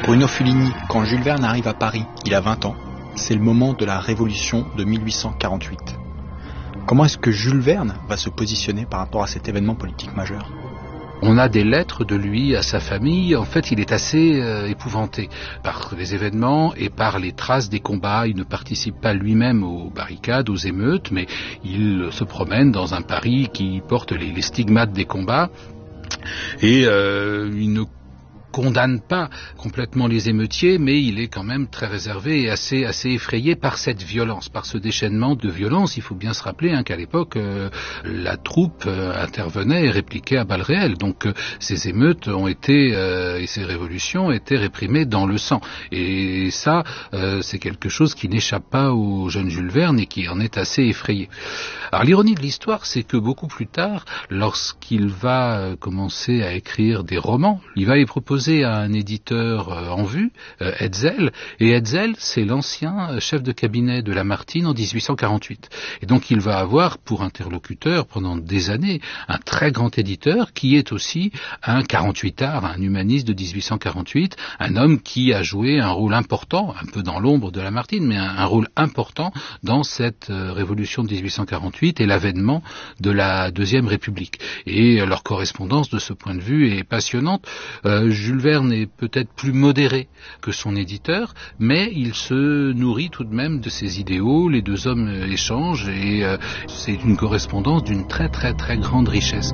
Bruno Fulini, quand Jules Verne arrive à Paris, il a 20 ans. C'est le moment de la Révolution de 1848. Comment est-ce que Jules Verne va se positionner par rapport à cet événement politique majeur ? On a des lettres de lui à sa famille. En fait, il est assez épouvanté par les événements et par les traces des combats. Il ne participe pas lui-même aux barricades, aux émeutes, mais il se promène dans un Paris qui porte les stigmates des combats. Et il ne condamne pas complètement les émeutiers, mais il est quand même très réservé et assez effrayé par cette violence, par ce déchaînement de violence. Il faut bien se rappeler qu'à l'époque, la troupe intervenait et répliquait à balles réelles. Donc ces émeutes ont été et ces révolutions ont été réprimées dans le sang. Et ça, c'est quelque chose qui n'échappe pas au jeune Jules Verne et qui en est assez effrayé. Alors l'ironie de l'histoire, c'est que beaucoup plus tard, lorsqu'il va commencer à écrire des romans, il va y proposer à un éditeur en vue, Hetzel, et Hetzel, c'est l'ancien chef de cabinet de Lamartine en 1848. Et donc il va avoir pour interlocuteur pendant des années un très grand éditeur qui est aussi un 48ard, un humaniste de 1848, un homme qui a joué un rôle important, un peu dans l'ombre de Lamartine, mais un rôle important dans cette révolution de 1848 et l'avènement de la Deuxième République. Et leur correspondance de ce point de vue est passionnante. Jules Verne est peut-être plus modéré que son éditeur, mais il se nourrit tout de même de ses idéaux. Les deux hommes échangent et c'est une correspondance d'une très très très grande richesse.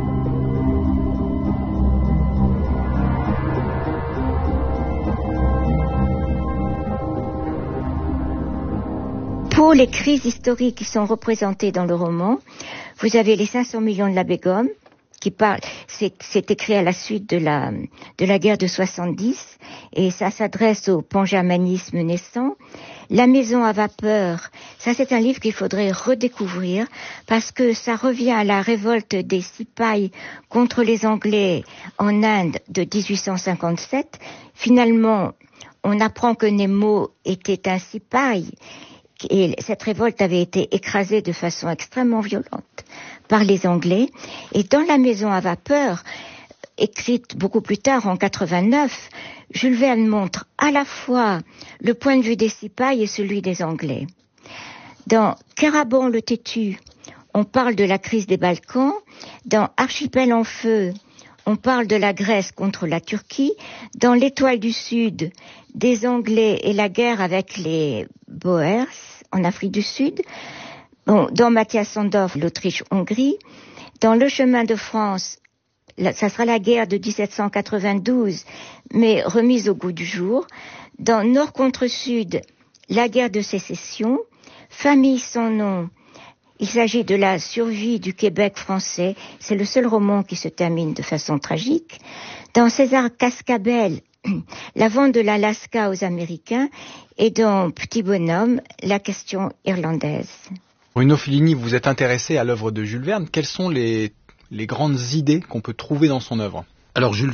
Pour les crises historiques qui sont représentées dans le roman, vous avez les 500 millions de l'abbé Gaume, qui parle, c'est écrit à la suite de la guerre de 70, et ça s'adresse au pangermanisme naissant. La maison à vapeur, ça c'est un livre qu'il faudrait redécouvrir, parce que ça revient à la révolte des Sipais contre les Anglais en Inde de 1857. Finalement, on apprend que Nemo était un Sipai, et cette révolte avait été écrasée de façon extrêmement violente par les Anglais. Et dans La maison à vapeur, écrite beaucoup plus tard, en 89, Jules Verne montre à la fois le point de vue des Sipais et celui des Anglais. Dans Caraban le Têtu, on parle de la crise des Balkans. Dans Archipel en feu, on parle de la Grèce contre la Turquie. Dans L'Étoile du Sud, des Anglais et la guerre avec les Boers en Afrique du Sud. Bon, dans Mathias Sandorf, l'Autriche-Hongrie. Dans Le chemin de France, ça sera la guerre de 1792, mais remise au goût du jour. Dans Nord contre Sud, la guerre de sécession. Famille sans nom, il s'agit de la survie du Québec français. C'est le seul roman qui se termine de façon tragique. Dans César Cascabel, la vente de l'Alaska aux Américains. Et dans Petit bonhomme, la question irlandaise. Bruno Fulini, vous êtes intéressé à l'œuvre de Jules Verne. Quelles sont les grandes idées qu'on peut trouver dans son œuvre ? Alors Jules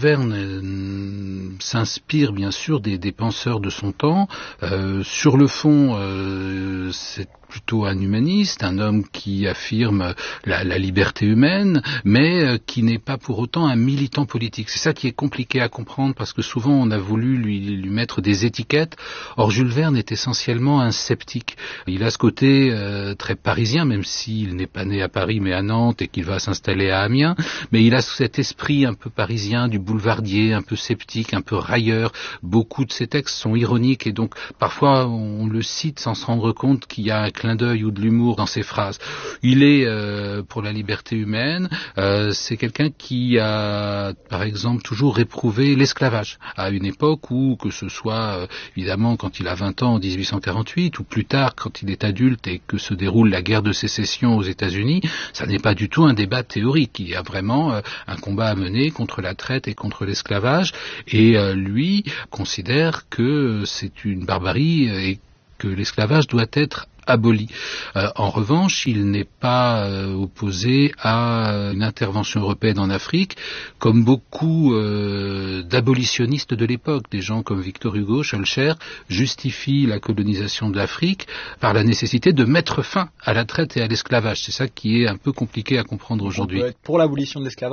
Verne s'inspire bien sûr des penseurs de son temps. Sur le fond, c'est plutôt un humaniste, un homme qui affirme la liberté humaine, mais qui n'est pas pour autant un militant politique. C'est ça qui est compliqué à comprendre, parce que souvent on a voulu lui mettre des étiquettes. Or Jules Verne est essentiellement un sceptique. Il a ce côté très parisien, même s'il n'est pas né à Paris mais à Nantes et qu'il va s'installer à Amiens, mais il a cet esprit un peu parisien, du boulevardier, un peu sceptique, un peu railleur. Beaucoup de ses textes sont ironiques et donc parfois on le cite sans se rendre compte qu'il y a un clin d'œil ou de l'humour dans ses phrases. Il est pour la liberté humaine. C'est quelqu'un qui a, par exemple, toujours réprouvé l'esclavage à une époque où, que ce soit évidemment quand il a 20 ans en 1848 ou plus tard quand il est adulte et que se déroule la guerre de sécession aux États-Unis, ça n'est pas du tout un débat théorique. Il y a vraiment un combat à mener contre la traite et contre l'esclavage. Et lui considère que c'est une barbarie et que l'esclavage doit être aboli. En revanche, il n'est pas opposé à une intervention européenne en Afrique, comme beaucoup d'abolitionnistes de l'époque. Des gens comme Victor Hugo, Schœlcher, justifient la colonisation de l'Afrique par la nécessité de mettre fin à la traite et à l'esclavage. C'est ça qui est un peu compliqué à comprendre aujourd'hui. On peut être pour l'abolition de l'esclavage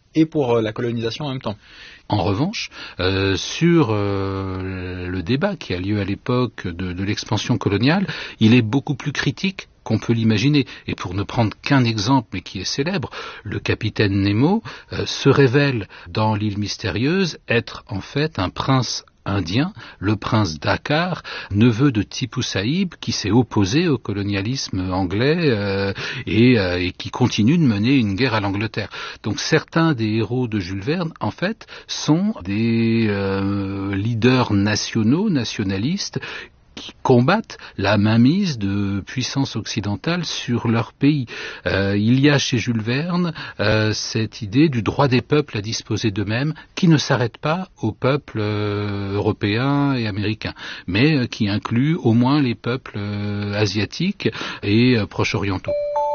et pour la colonisation en même temps. En revanche, sur le débat qui a lieu à l'époque de l'expansion coloniale, il est beaucoup plus critique qu'on peut l'imaginer. Et pour ne prendre qu'un exemple, mais qui est célèbre, le capitaine Nemo se révèle dans l'île mystérieuse être en fait un prince indien, le prince Dakkar, neveu de Tipu Saïb, qui s'est opposé au colonialisme anglais et qui continue de mener une guerre à l'Angleterre. Donc certains des héros de Jules Verne, en fait, sont des leaders nationalistes, qui combattent la mainmise de puissances occidentales sur leur pays. Il y a chez Jules Verne cette idée du droit des peuples à disposer d'eux-mêmes, qui ne s'arrête pas aux peuples européens et américains, mais qui inclut au moins les peuples asiatiques et proche-orientaux.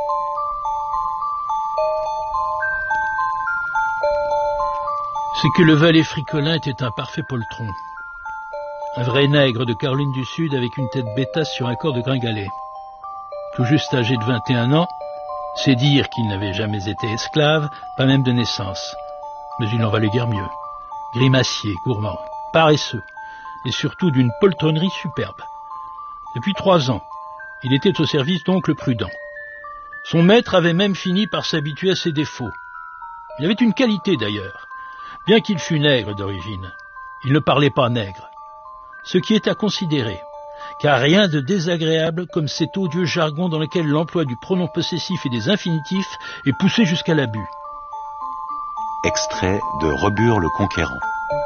C'est que le valet Fricolin était un parfait poltron. Un vrai nègre de Caroline du Sud avec une tête bêtasse sur un corps de gringalet. Tout juste âgé de 21 ans, c'est dire qu'il n'avait jamais été esclave, pas même de naissance. Mais il n'en valait guère mieux. Grimacier, gourmand, paresseux, et surtout d'une poltronnerie superbe. Depuis 3 ans, il était au service d'oncle Prudent. Son maître avait même fini par s'habituer à ses défauts. Il avait une qualité d'ailleurs. Bien qu'il fût nègre d'origine, il ne parlait pas nègre. Ce qui est à considérer, car rien de désagréable comme cet odieux jargon dans lequel l'emploi du pronom possessif et des infinitifs est poussé jusqu'à l'abus. Extrait de Rebure le Conquérant.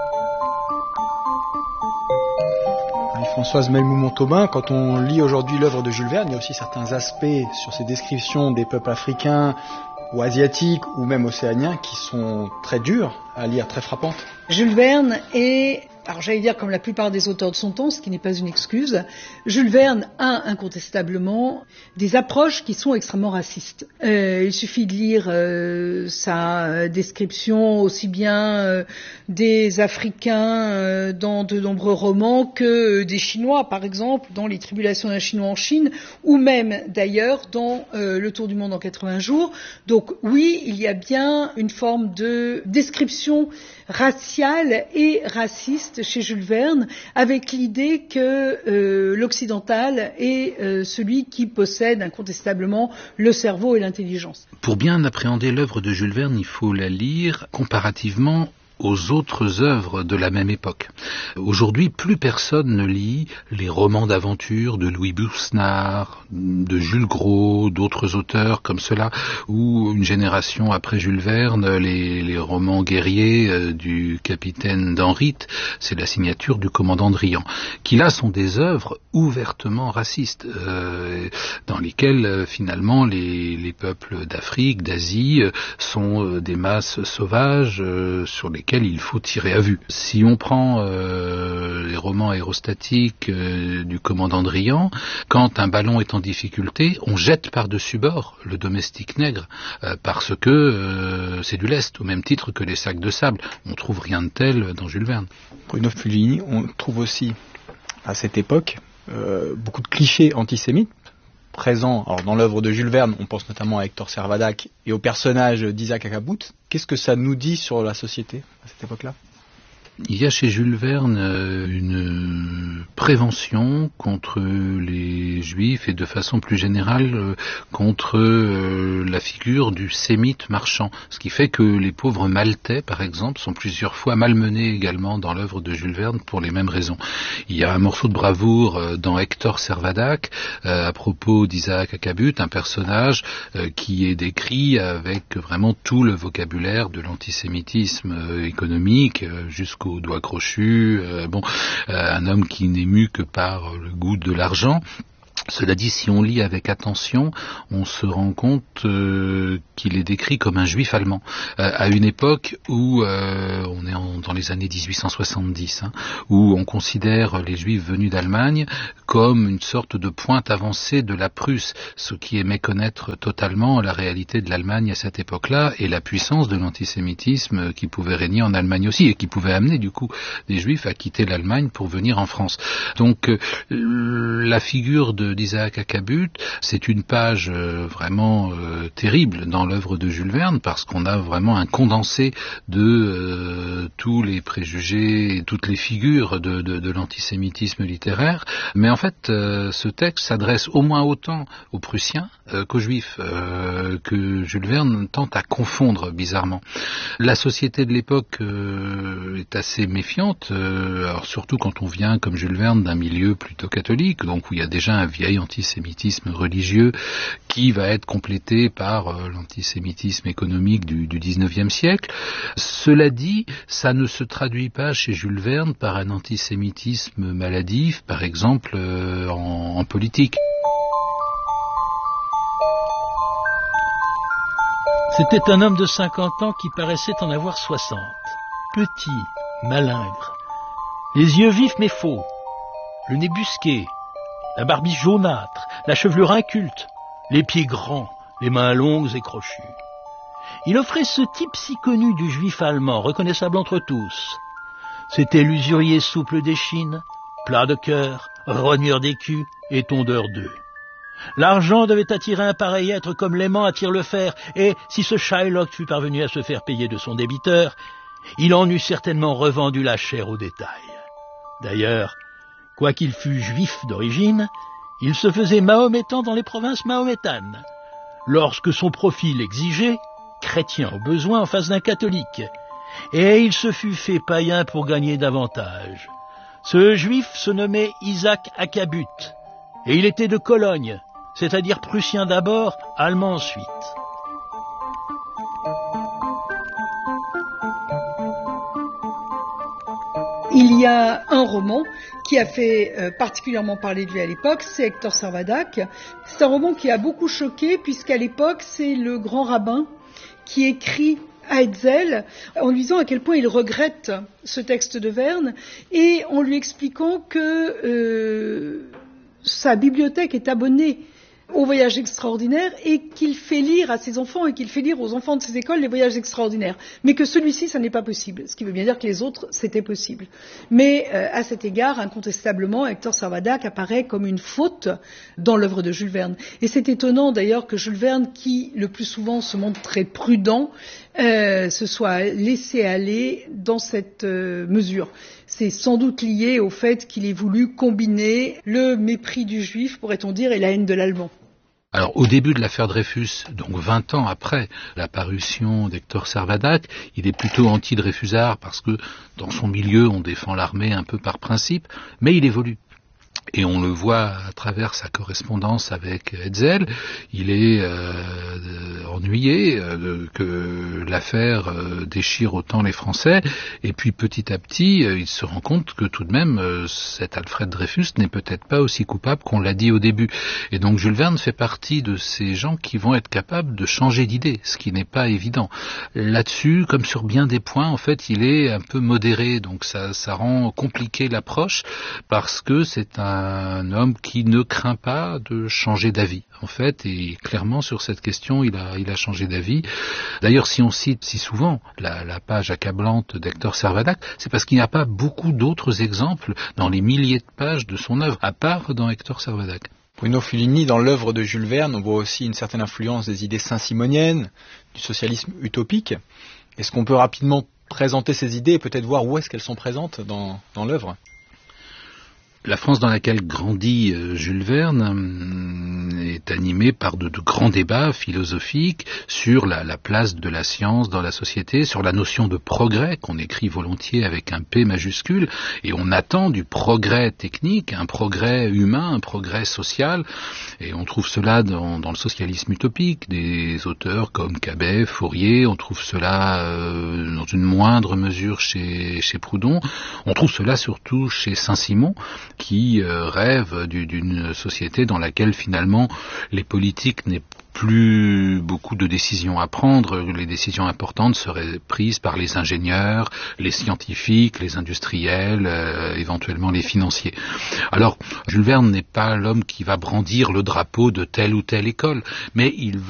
Françoise Melmoumont-Aubin, quand on lit aujourd'hui l'œuvre de Jules Verne, il y a aussi certains aspects sur ces descriptions des peuples africains ou asiatiques ou même océaniens qui sont très durs à lire, très frappantes. Jules Verne est, alors j'allais dire comme la plupart des auteurs de son temps, ce qui n'est pas une excuse, Jules Verne a incontestablement des approches qui sont extrêmement racistes. Il suffit de lire sa description aussi bien des Africains dans de nombreux romans que des Chinois, par exemple, dans Les Tribulations d'un Chinois en Chine, ou même d'ailleurs dans Le Tour du Monde en 80 jours. Donc oui, il y a bien une forme de description raciale et raciste chez Jules Verne, avec l'idée que l'occidental est celui qui possède incontestablement le cerveau et l'intelligence. Pour bien appréhender l'œuvre de Jules Verne, il faut la lire comparativement aux autres œuvres de la même époque. Aujourd'hui, plus personne ne lit les romans d'aventure de Louis Bousnard, de Jules Gros, d'autres auteurs comme cela, ou une génération après Jules Verne, les romans guerriers du capitaine d'Henritte, c'est la signature du commandant Drian, qui là sont des œuvres ouvertement racistes, dans lesquelles finalement les peuples d'Afrique, d'Asie, sont des masses sauvages sur lesquelles il faut tirer à vue. Si on prend les romans aérostatiques du commandant Drian, quand un ballon est en difficulté, on jette par-dessus bord le domestique nègre, parce que c'est du lest, au même titre que les sacs de sable. On trouve rien de tel dans Jules Verne. Bruno Fulvini, on trouve aussi à cette époque beaucoup de clichés antisémites présents. Alors dans l'œuvre de Jules Verne, on pense notamment à Hector Servadac et au personnage d'Isaac Akabout. Qu'est-ce que ça nous dit sur la société à cette époque-là ? Il y a chez Jules Verne une prévention contre les Juifs et de façon plus générale contre la figure du sémite marchand. Ce qui fait que les pauvres Maltais, par exemple, sont plusieurs fois malmenés également dans l'œuvre de Jules Verne pour les mêmes raisons. Il y a un morceau de bravoure dans Hector Servadac à propos d'Isaac Akabout, un personnage qui est décrit avec vraiment tout le vocabulaire de l'antisémitisme économique jusqu'au doigt crochu, un homme qui n'est mu que par le goût de l'argent. Cela dit, si on lit avec attention, on se rend compte qu'il est décrit comme un juif allemand, à une époque où on est dans les années 1870, où on considère les juifs venus d'Allemagne comme une sorte de pointe avancée de la Prusse, ce qui est méconnaître totalement la réalité de l'Allemagne à cette époque-là et la puissance de l'antisémitisme qui pouvait régner en Allemagne aussi et qui pouvait amener du coup des juifs à quitter l'Allemagne pour venir en France. Donc la figure d'Isaac Acabut, c'est une page vraiment terrible dans l'œuvre de Jules Verne, parce qu'on a vraiment un condensé de tous les préjugés et toutes les figures de l'antisémitisme littéraire. Mais en fait, ce texte s'adresse au moins autant aux Prussiens qu'aux Juifs, que Jules Verne tente à confondre bizarrement. La société de l'époque est assez méfiante, alors surtout quand on vient, comme Jules Verne, d'un milieu plutôt catholique, donc où il y a déjà un vieil antisémitisme religieux qui va être complété par l'antisémitisme économique du 19e siècle. Cela dit, ça ne se traduit pas chez Jules Verne par un antisémitisme maladif, par exemple en politique. C'était un homme de 50 ans qui paraissait en avoir 60. Petit, malingre, les yeux vifs mais faux, le nez busqué, la barbiche jaunâtre, la chevelure inculte, les pieds grands, les mains longues et crochues. Il offrait ce type si connu du juif allemand, reconnaissable entre tous. C'était l'usurier souple d'échine, plat de cœur, rogneur d'écus et tondeur d'œufs. L'argent devait attirer un pareil être comme l'aimant attire le fer, et si ce Shylock fût parvenu à se faire payer de son débiteur, il en eût certainement revendu la chair au détail. D'ailleurs, quoiqu'il fût juif d'origine, il se faisait mahométan dans les provinces mahométanes, lorsque son profil l'exigeait, chrétien au besoin en face d'un catholique, et il se fut fait païen pour gagner davantage. Ce juif se nommait Isaac Acabut, et il était de Cologne, c'est-à-dire prussien d'abord, allemand ensuite. Il y a un roman qui a fait particulièrement parler de lui à l'époque, c'est Hector Servadac. C'est un roman qui a beaucoup choqué, puisqu'à l'époque, c'est le grand rabbin qui écrit à Hetzel en lui disant à quel point il regrette ce texte de Verne, et en lui expliquant que sa bibliothèque est abonnée au Voyage extraordinaire et qu'il fait lire à ses enfants et qu'il fait lire aux enfants de ses écoles les Voyages extraordinaires. Mais que celui-ci, ça n'est pas possible. Ce qui veut bien dire que les autres, c'était possible. Mais à cet égard, incontestablement, Hector Servadac apparaît comme une faute dans l'œuvre de Jules Verne. Et c'est étonnant d'ailleurs que Jules Verne, qui le plus souvent se montre très prudent, se soit laissé aller dans cette mesure. C'est sans doute lié au fait qu'il ait voulu combiner le mépris du juif, pourrait-on dire, et la haine de l'allemand. Alors, au début de l'affaire Dreyfus, donc 20 ans après la parution d'Hector Servadac, il est plutôt anti-Dreyfusard parce que dans son milieu, on défend l'armée un peu par principe, mais il évolue. Et on le voit à travers sa correspondance avec Hetzel, il est ennuyé que l'affaire déchire autant les Français, et puis petit à petit, il se rend compte que tout de même, cet Alfred Dreyfus n'est peut-être pas aussi coupable qu'on l'a dit au début. Et donc Jules Verne fait partie de ces gens qui vont être capables de changer d'idée, ce qui n'est pas évident. Là-dessus, comme sur bien des points, en fait, il est un peu modéré, donc ça rend compliqué l'approche, parce que c'est un homme qui ne craint pas de changer d'avis, en fait, et clairement sur cette question, il a changé d'avis. D'ailleurs, si on cite si souvent la page accablante d'Hector Servadac, c'est parce qu'il n'y a pas beaucoup d'autres exemples dans les milliers de pages de son œuvre, à part dans Hector Servadac. Bruno Fulini, dans l'œuvre de Jules Verne, on voit aussi une certaine influence des idées saint-simoniennes, du socialisme utopique. Est-ce qu'on peut rapidement présenter ces idées et peut-être voir où est-ce qu'elles sont présentes dans l'œuvre ? La France dans laquelle grandit Jules Verne est animée par de grands débats philosophiques sur la place de la science dans la société, sur la notion de progrès qu'on écrit volontiers avec un P majuscule, et on attend du progrès technique, un progrès humain, un progrès social, et on trouve cela dans le socialisme utopique, des auteurs comme Cabet, Fourier, on trouve cela dans une moindre mesure chez Proudhon, on trouve cela surtout chez Saint-Simon, qui rêve d'une société dans laquelle finalement les politiques n'aient plus beaucoup de décisions à prendre, les décisions importantes seraient prises par les ingénieurs, les scientifiques, les industriels, éventuellement les financiers. Alors, Jules Verne n'est pas l'homme qui va brandir le drapeau de telle ou telle école, mais il